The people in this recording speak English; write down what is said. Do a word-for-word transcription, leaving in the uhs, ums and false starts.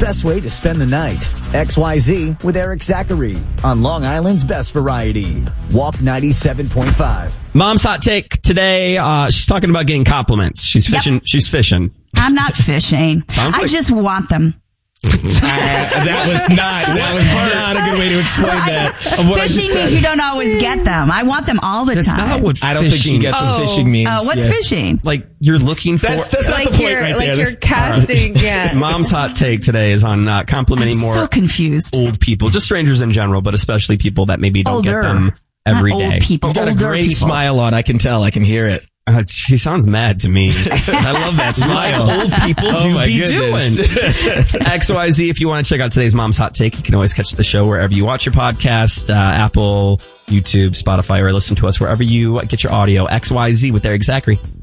best way to spend the night. X Y Z with Eric Zachary on Long Island's best variety. Walk ninety-seven point five. Mom's hot take today. Uh, she's talking about getting compliments. She's fishing. Yep. She's fishing. I'm not fishing. Sounds I like- just want them. uh, that was not that was not a good way to explain Well, that. Fishing What I just means said. you don't always get them. I want them all the That's time. not what I don't think she fishing- gets what Oh, fishing means. uh, what's Yeah. fishing? Like you're looking for. That's, that's not like the point you're right like there. you're This- casting. Yeah. Mom's hot take today is on uh, complimenting I'm more so confused. old people, just strangers in general, but especially people that maybe don't Older. get them every Not day. old people. You've got older a great people. smile on. I can tell. I can hear it. Uh, she sounds mad to me. I love that smile. Like old people Oh do my be goodness. doing. X Y Z, if you want to check out today's Mom's Hot Take, you can always catch the show wherever you watch your podcast, uh, Apple, YouTube, Spotify, or listen to us wherever you get your audio. X Y Z with Eric Zachary.